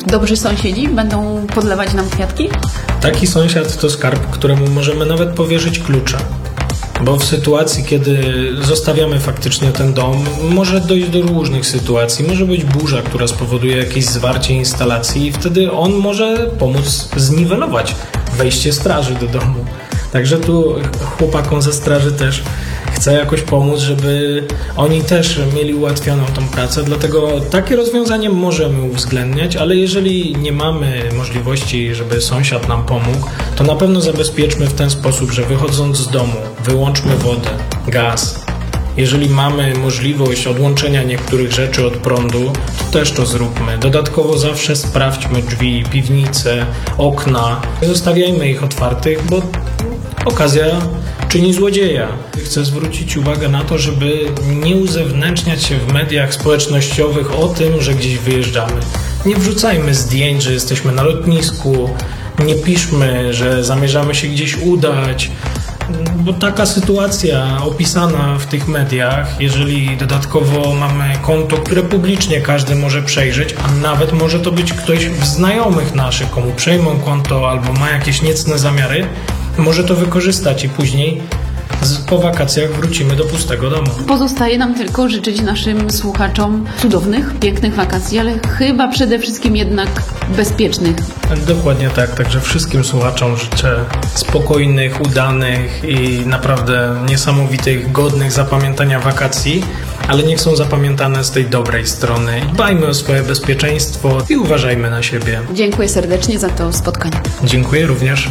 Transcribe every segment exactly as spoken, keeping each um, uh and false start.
dobrzy sąsiedzi będą podlewać nam kwiatki? Taki sąsiad to skarb, któremu możemy nawet powierzyć klucze. Bo w sytuacji, kiedy zostawiamy faktycznie ten dom, może dojść do różnych sytuacji. Może być burza, która spowoduje jakieś zwarcie instalacji i wtedy on może pomóc zniwelować wejście straży do domu. Także tu chłopakom ze straży też chcę jakoś pomóc, żeby oni też mieli ułatwioną tą pracę, dlatego takie rozwiązanie możemy uwzględniać, ale jeżeli nie mamy możliwości, żeby sąsiad nam pomógł, to na pewno zabezpieczmy w ten sposób, że wychodząc z domu wyłączmy wodę, gaz. Jeżeli mamy możliwość odłączenia niektórych rzeczy od prądu, to też to zróbmy. Dodatkowo zawsze sprawdźmy drzwi, piwnice, okna. Nie zostawiajmy ich otwartych, bo okazja czyni złodzieja. Chcę zwrócić uwagę na to, żeby nie uzewnętrzniać się w mediach społecznościowych o tym, że gdzieś wyjeżdżamy. Nie wrzucajmy zdjęć, że jesteśmy na lotnisku, nie piszmy, że zamierzamy się gdzieś udać, bo taka sytuacja opisana w tych mediach, jeżeli dodatkowo mamy konto, które publicznie każdy może przejrzeć, a nawet może to być ktoś z znajomych naszych, komu przejmą konto albo ma jakieś niecne zamiary, może to wykorzystać i później z, po wakacjach wrócimy do pustego domu. Pozostaje nam tylko życzyć naszym słuchaczom cudownych, pięknych wakacji, ale chyba przede wszystkim jednak bezpiecznych. Dokładnie tak, także wszystkim słuchaczom życzę spokojnych, udanych i naprawdę niesamowitych, godnych zapamiętania wakacji, ale niech są zapamiętane z tej dobrej strony. Dbajmy o swoje bezpieczeństwo i uważajmy na siebie. Dziękuję serdecznie za to spotkanie. Dziękuję również.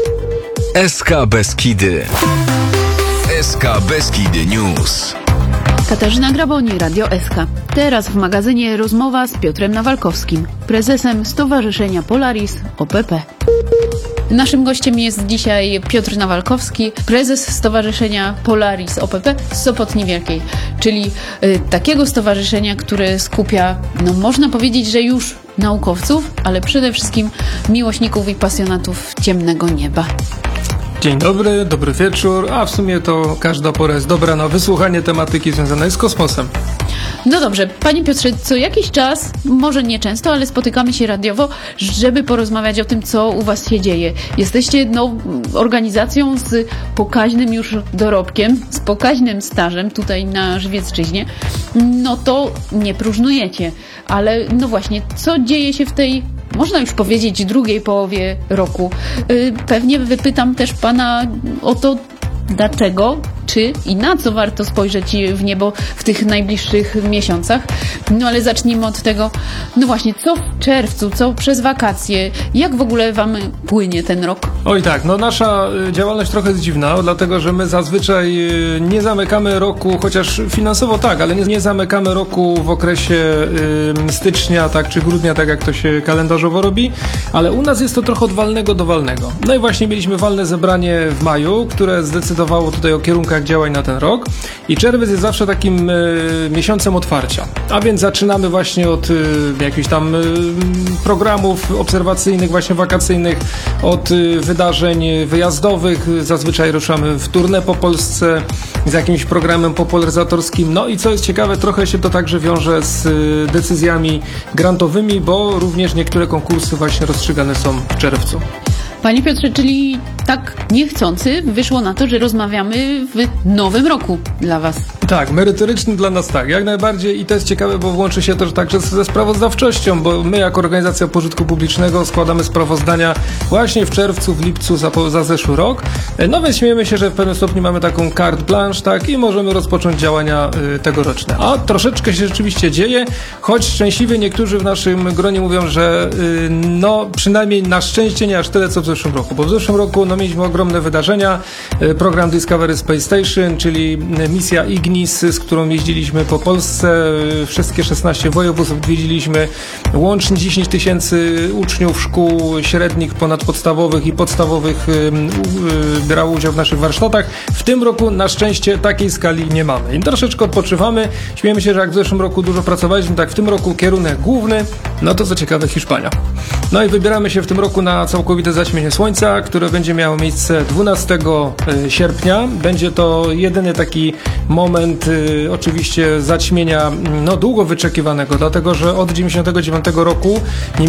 S K Beskidy. S K Beskidy News. Katarzyna Graboni, Radio S K. Teraz w magazynie rozmowa z Piotrem Nawalkowskim, prezesem Stowarzyszenia Polaris O P P. Naszym gościem jest dzisiaj Piotr Nawalkowski, prezes Stowarzyszenia Polaris O P P z Sopotni Wielkiej, czyli y, takiego stowarzyszenia, które skupia, no można powiedzieć, że już naukowców, ale przede wszystkim miłośników i pasjonatów ciemnego nieba. Dzień dobry, dobry wieczór, a w sumie to każda pora jest dobra na wysłuchanie tematyki związanej z kosmosem. No dobrze, panie Piotrze, co jakiś czas, może nie często, ale spotykamy się radiowo, żeby porozmawiać o tym, co u was się dzieje. Jesteście no, organizacją z pokaźnym już dorobkiem, z pokaźnym stażem tutaj na Żywiecczyźnie. No to nie próżnujecie, ale no właśnie, co dzieje się w tej, można już powiedzieć, drugiej połowie roku? Pewnie wypytam też pana o to, dlaczego, czy i na co warto spojrzeć w niebo w tych najbliższych miesiącach. No ale zacznijmy od tego, no właśnie, co w czerwcu, co przez wakacje, jak w ogóle wam płynie ten rok? Oj tak, no nasza działalność trochę jest dziwna, dlatego że my zazwyczaj nie zamykamy roku, chociaż finansowo tak, ale nie, nie zamykamy roku w okresie y, stycznia, tak, czy grudnia, tak jak to się kalendarzowo robi, ale u nas jest to trochę od walnego do walnego. No i właśnie mieliśmy walne zebranie w maju, które zdecydowało tutaj o kierunkach działań na ten rok i czerwiec jest zawsze takim y, miesiącem otwarcia, a więc zaczynamy właśnie od y, jakichś tam y, programów obserwacyjnych, właśnie wakacyjnych, od y, wydarzeń wyjazdowych, zazwyczaj ruszamy w tournée po Polsce z jakimś programem popularyzatorskim, no i co jest ciekawe, trochę się to także wiąże z y, decyzjami grantowymi, bo również niektóre konkursy właśnie rozstrzygane są w czerwcu. Panie Piotrze, czyli tak niechcący wyszło na to, że rozmawiamy w nowym roku dla was. Tak, merytoryczny dla nas tak, jak najbardziej i to jest ciekawe, bo łączy się to także ze sprawozdawczością, bo my jako organizacja pożytku publicznego składamy sprawozdania właśnie w czerwcu, w lipcu za, za zeszły rok. No więc śmiejemy się, że w pewnym stopniu mamy taką carte blanche, tak, i możemy rozpocząć działania y, tegoroczne. A troszeczkę się rzeczywiście dzieje, choć szczęśliwie niektórzy w naszym gronie mówią, że y, no przynajmniej na szczęście nie aż tyle, co w zeszłym roku, bo w zeszłym roku no, mieliśmy ogromne wydarzenia, y, program Discovery Space Station, czyli y, misja Ignis, z którą jeździliśmy po Polsce, y, wszystkie szesnaście województw odwiedziliśmy, łącznie dziesięć tysięcy uczniów szkół średnich, ponadpodstawowych i podstawowych y, y, brało udział w naszych warsztatach. W tym roku na szczęście takiej skali nie mamy. I troszeczkę odpoczywamy. Śmiejemy się, że jak w zeszłym roku dużo pracowaliśmy, tak w tym roku kierunek główny, no to co ciekawe Hiszpania. No i wybieramy się w tym roku na całkowite zaćmienie słońca, które będzie miało miejsce dwunastego sierpnia. Będzie to jedyny taki moment y, oczywiście zaćmienia no długo wyczekiwanego, dlatego że od dziewięćdziesiątego dziewiątego roku nie